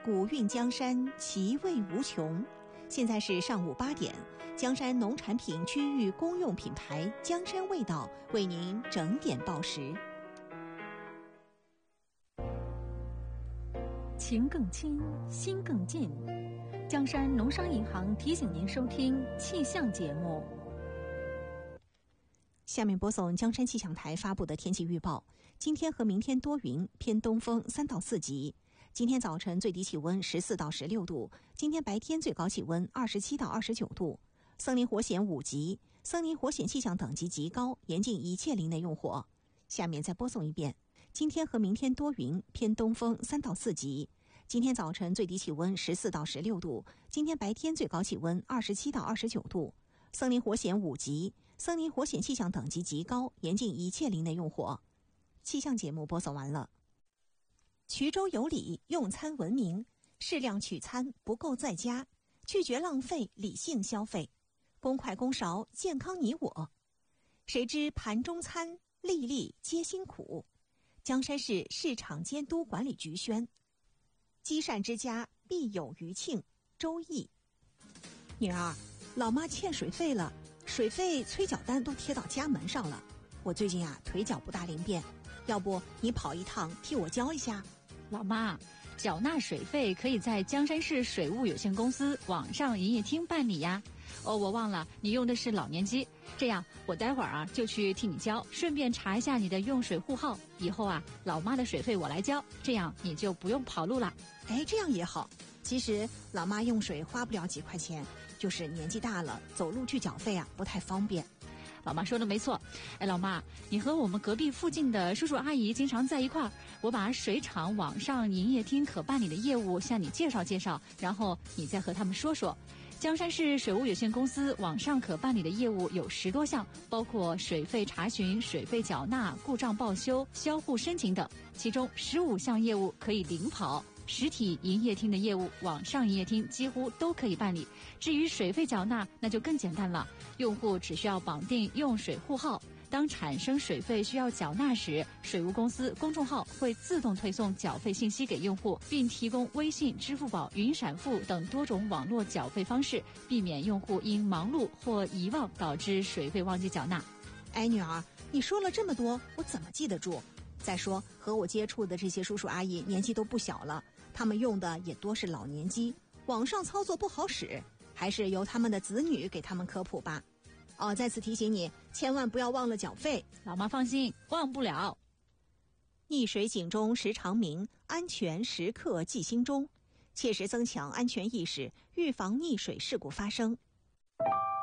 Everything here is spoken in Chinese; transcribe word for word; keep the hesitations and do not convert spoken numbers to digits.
古韵江山，其味无穷。现在是上午八点，江山农产品区域公用品牌江山味道为您整点报时。 情更亲，心更近。江山农商银行提醒您收听气象节目。 下面播送江山气象台发布的天气预报。今天和明天多云，偏东风三到四级。今天早晨最低气温十四到十六度，今天白天最高气温二十七到二十九度。森林火险五级，森林火险气象等级极高，严禁一切林内用火。下面再播送一遍。今天和明天多云，偏东风三到四级。今天早晨最低气温十四到十六度，今天白天最高气温二十七到二十九度。森林火险五级，森林火险气象等级极高，严禁一切林内用火。气象节目播送完了。衢州有礼，用餐文明，适量取餐，不够在家，拒绝浪费，理性消费，公筷公勺，健康你我。谁知盘中餐，粒粒皆辛苦。江山市市场监督管理局宣。积善之家必有余庆。周易。女儿，老妈欠水费了，水费催缴单都贴到家门上了。我最近啊腿脚不大灵便，要不你跑一趟替我交一下？ 老妈，缴纳水费可以在江山市水务有限公司网上营业厅办理呀。哦，我忘了你用的是老年机，这样我待会儿啊就去替你交，顺便查一下你的用水户号。以后啊，老妈的水费我来交，这样你就不用跑路了。 哎，这样也好。其实老妈用水花不了几块钱，就是年纪大了，走路去缴费啊不太方便。 老妈说的没错。哎，老妈，你和我们隔壁附近的叔叔阿姨经常在一块儿，我把水厂网上营业厅可办理的业务向你介绍介绍，然后你再和他们说说。江山市水务有限公司网上可办理的业务有十多项，包括水费查询、水费缴纳、故障报修、销户申请等，其中十五项业务可以领跑。实体营业厅的业务，网上营业厅几乎都可以办理。至于水费缴纳，那就更简单了，用户只需要绑定用水户号，当产生水费需要缴纳时，水务公司公众号会自动推送缴费信息给用户，并提供微信、支付宝、云闪付等多种网络缴费方式，避免用户因忙碌或遗忘导致水费忘记缴纳。 哎，女儿，你说了这么多，我怎么记得住？再说和我接触的这些叔叔阿姨年纪都不小了，他们用的也多是老年机，网上操作不好使，还是由他们的子女给他们科普吧。哦，再次提醒你，千万不要忘了缴费。 老妈放心，忘不了。 溺水警钟时常鸣，安全时刻记心中，切实增强安全意识，预防溺水事故发生。